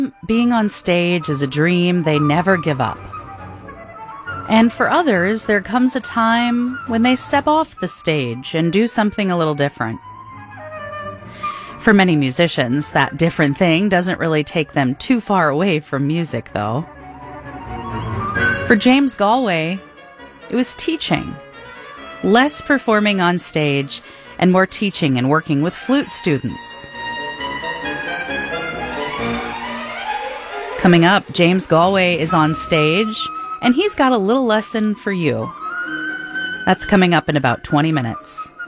being on stage is a dream they never give up. And for others, there comes a time when they step off the stage and do something a little different. For many musicians, that different thing doesn't really take them too far away from music, though. For James Galway, it was teaching. Less performing on stage and more teaching and working with flute students. Coming up, James Galway is on stage, and he's got a little lesson for you. That's coming up in about 20 minutes.